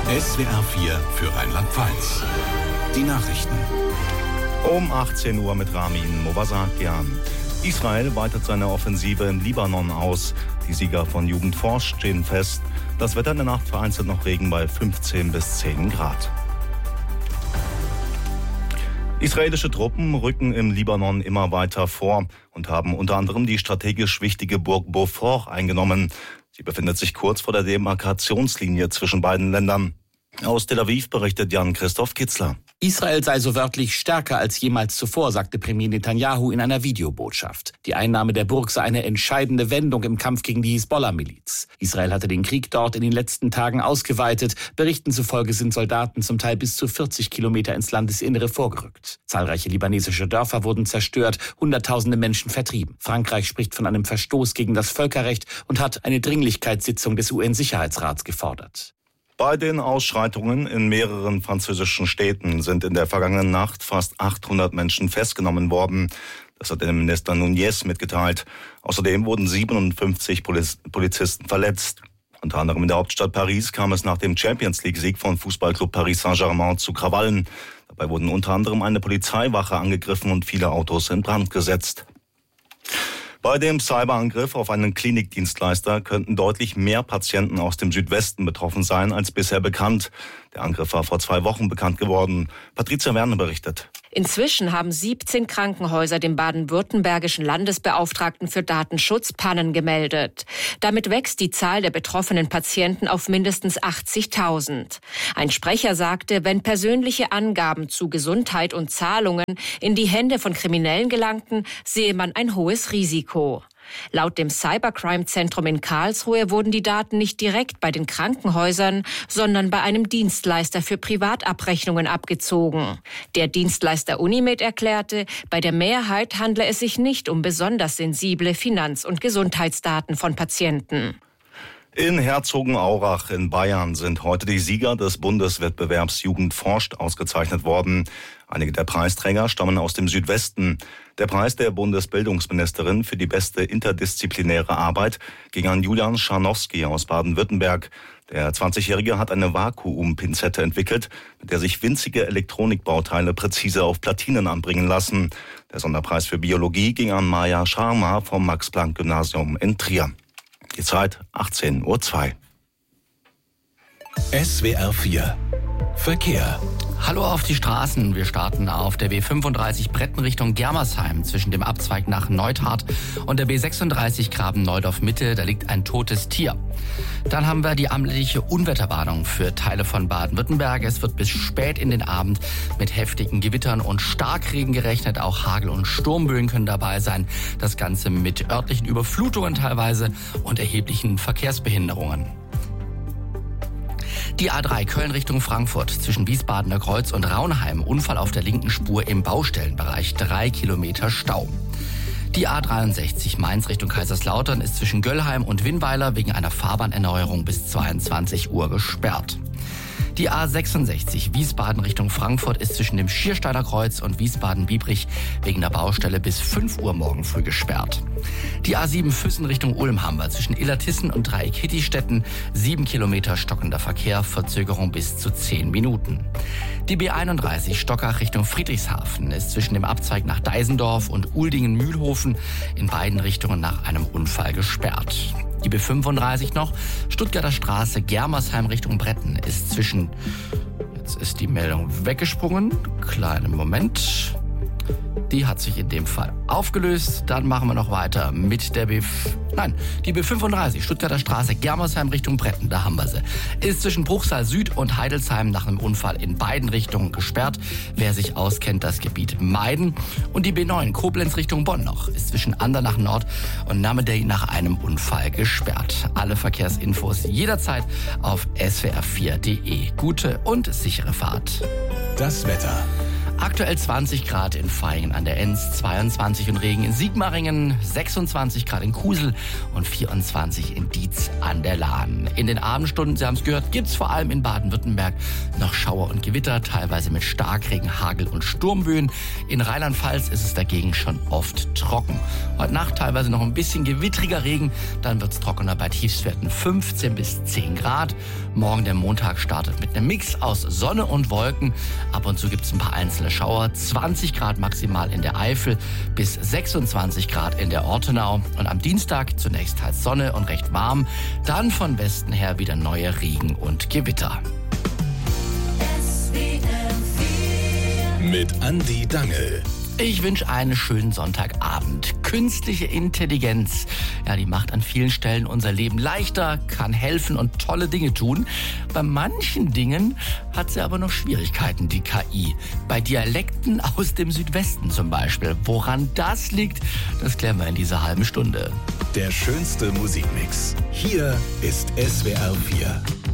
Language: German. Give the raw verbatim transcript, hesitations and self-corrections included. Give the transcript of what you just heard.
S W R vier für Rheinland-Pfalz. Die Nachrichten. Um achtzehn Uhr mit Ramin Movasakian. Israel weitet seine Offensive im Libanon aus. Die Sieger von Jugend forscht stehen fest. Das Wetter in der Nacht vereinzelt noch Regen bei fünfzehn bis zehn Grad. Israelische Truppen rücken im Libanon immer weiter vor und haben unter anderem die strategisch wichtige Burg Beaufort eingenommen. Sie befindet sich kurz vor der Demarkationslinie zwischen beiden Ländern. Aus Tel Aviv berichtet Jan-Christoph Kitzler. Israel sei so wörtlich stärker als jemals zuvor, sagte Premier Netanyahu in einer Videobotschaft. Die Einnahme der Burg sei eine entscheidende Wendung im Kampf gegen die Hisbollah-Miliz. Israel hatte den Krieg dort in den letzten Tagen ausgeweitet. Berichten zufolge sind Soldaten zum Teil bis zu vierzig Kilometer ins Landesinnere vorgerückt. Zahlreiche libanesische Dörfer wurden zerstört, Hunderttausende Menschen vertrieben. Frankreich spricht von einem Verstoß gegen das Völkerrecht und hat eine Dringlichkeitssitzung des U N-Sicherheitsrats gefordert. Bei den Ausschreitungen in mehreren französischen Städten sind in der vergangenen Nacht fast achthundert Menschen festgenommen worden. Das hat Innenminister Nunez mitgeteilt. Außerdem wurden siebenundfünfzig Polizisten verletzt. Unter anderem in der Hauptstadt Paris kam es nach dem Champions-League-Sieg von Fußballclub Paris Saint-Germain zu Krawallen. Dabei wurden unter anderem eine Polizeiwache angegriffen und viele Autos in Brand gesetzt. Bei dem Cyberangriff auf einen Klinikdienstleister könnten deutlich mehr Patienten aus dem Südwesten betroffen sein als bisher bekannt. Der Angriff war vor zwei Wochen bekannt geworden. Patricia Werner berichtet. Inzwischen haben siebzehn Krankenhäuser dem baden-württembergischen Landesbeauftragten für Datenschutz Pannen gemeldet. Damit wächst die Zahl der betroffenen Patienten auf mindestens achtzigtausend. Ein Sprecher sagte, wenn persönliche Angaben zu Gesundheit und Zahlungen in die Hände von Kriminellen gelangten, sehe man ein hohes Risiko. Laut dem Cybercrime-Zentrum in Karlsruhe wurden die Daten nicht direkt bei den Krankenhäusern, sondern bei einem Dienstleister für Privatabrechnungen abgezogen. Der Dienstleister Unimed erklärte, bei der Mehrheit handle es sich nicht um besonders sensible Finanz- und Gesundheitsdaten von Patienten. In Herzogenaurach in Bayern sind heute die Sieger des Bundeswettbewerbs Jugend forscht ausgezeichnet worden. Einige der Preisträger stammen aus dem Südwesten. Der Preis der Bundesbildungsministerin für die beste interdisziplinäre Arbeit ging an Julian Scharnowski aus Baden-Württemberg. Der zwanzigjährige hat eine Vakuumpinzette entwickelt, mit der sich winzige Elektronikbauteile präzise auf Platinen anbringen lassen. Der Sonderpreis für Biologie ging an Maja Sharma vom Max-Planck-Gymnasium in Trier. Die Zeit achtzehn Uhr zwei. S W R vier Verkehr. Hallo auf die Straßen. Wir starten auf der B fünfunddreißig Bretten Richtung Germersheim zwischen dem Abzweig nach Neuthardt und der B sechsunddreißig Graben-Neudorf-Mitte. Da liegt ein totes Tier. Dann haben wir die amtliche Unwetterwarnung für Teile von Baden-Württemberg. Es wird bis spät in den Abend mit heftigen Gewittern und Starkregen gerechnet. Auch Hagel- und Sturmböen können dabei sein. Das Ganze mit örtlichen Überflutungen teilweise und erheblichen Verkehrsbehinderungen. Die A drei Köln Richtung Frankfurt zwischen Wiesbadener Kreuz und Raunheim. Unfall auf der linken Spur im Baustellenbereich. Drei Kilometer Stau. Die A dreiundsechzig Mainz Richtung Kaiserslautern ist zwischen Göllheim und Winnweiler wegen einer Fahrbahnerneuerung bis zweiundzwanzig Uhr gesperrt. Die A sechsundsechzig Wiesbaden Richtung Frankfurt ist zwischen dem Schiersteiner Kreuz und Wiesbaden-Biebrich wegen der Baustelle bis fünf Uhr morgen früh gesperrt. Die A sieben Füssen Richtung Ulm haben wir zwischen Illertissen und Dreieck-Hittistetten sieben Kilometer stockender Verkehr, Verzögerung bis zu zehn Minuten. Die B einunddreißig Stockach Richtung Friedrichshafen ist zwischen dem Abzweig nach Deisendorf und Uldingen-Mühlhofen in beiden Richtungen nach einem Unfall gesperrt. Die B fünfunddreißig noch, Stuttgarter Straße, Germersheim Richtung Bretten ist zwischen, jetzt ist die Meldung weggesprungen, kleinen Moment, die hat sich in dem Fall aufgelöst. Dann machen wir noch weiter mit der B, nein, die B fünfunddreißig, Stuttgarter Straße, Germersheim Richtung Bretten, da haben wir sie. Ist zwischen Bruchsal Süd und Heidelsheim nach einem Unfall in beiden Richtungen gesperrt. Wer sich auskennt, das Gebiet meiden. Und die B neun, Koblenz Richtung Bonn noch, ist zwischen Andernach Nord und Namedey nach einem Unfall gesperrt. Alle Verkehrsinfos jederzeit auf S W R vier Punkt de. Gute und sichere Fahrt. Das Wetter. Aktuell zwanzig Grad in Vaihingen an der Enz, zweiundzwanzig und Regen in Sigmaringen, sechsundzwanzig Grad in Kusel und vierundzwanzig in Dietz an der Lahn. In den Abendstunden, Sie haben es gehört, gibt es vor allem in Baden-Württemberg noch Schauer und Gewitter, teilweise mit Starkregen, Hagel und Sturmböen. In Rheinland-Pfalz ist es dagegen schon oft trocken. Heute Nacht teilweise noch ein bisschen gewittriger Regen, dann wird es trockener bei Tiefstwerten fünfzehn bis zehn Grad. Morgen der Montag startet mit einem Mix aus Sonne und Wolken. Ab und zu gibt es ein paar einzelne Schauer, zwanzig Grad maximal in der Eifel bis sechsundzwanzig Grad in der Ortenau. Und am Dienstag zunächst teils Sonne und recht warm, dann von Westen her wieder neue Regen und Gewitter. Mit Andi Dangel. Ich wünsche einen schönen Sonntagabend. Künstliche Intelligenz, ja, die macht an vielen Stellen unser Leben leichter, kann helfen und tolle Dinge tun. Bei manchen Dingen hat sie aber noch Schwierigkeiten, die K I. Bei Dialekten aus dem Südwesten zum Beispiel. Woran das liegt, das klären wir in dieser halben Stunde. Der schönste Musikmix. Hier ist S W R vier.